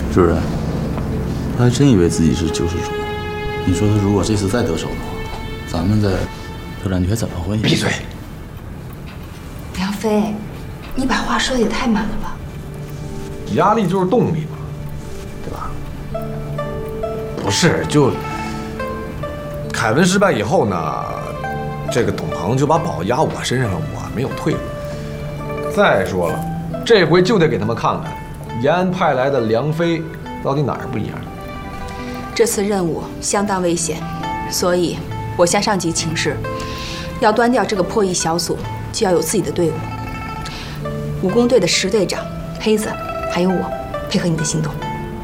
主任，他还真以为自己是救世主。你说他如果这次再得手的话，咱们在特战局还怎么混？ 闭嘴！ 梁飞，你把话说的也太满了吧？ 压力就是动力嘛，对吧？不是，就凯文失败以后呢，这个董鹏就把宝压我身上了，我没有退路。再说了，这回就得给他们看看，延安派来的梁飞到底哪儿不一样。 这次任务相当危险，所以我向上级请示，要端掉这个破译小组，就要有自己的队伍。武工队的10队长黑子，还有我，配合你的行动。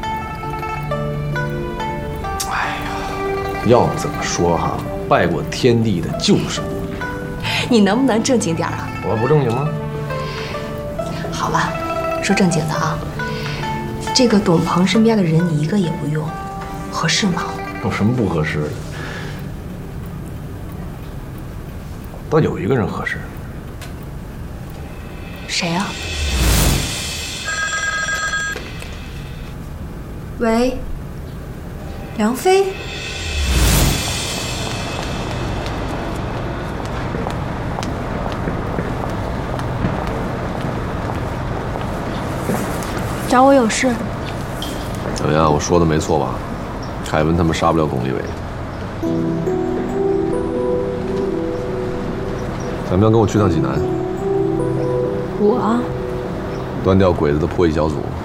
哎呀，要怎么说哈，拜过天地的就是不一样。 你能不能正经点啊？ 我不正经吗？ 好了，说正经的啊，这个董鹏身边的人你一个也不用，合适吗？ 有什么不合适的？倒有一个人合适。 谁啊？ 喂，梁飞。 找我有事？ 怎么样？我说的没错吧？凯文他们杀不了巩立伟。想不想跟我去趟济南？ 我端掉鬼子的破译小组，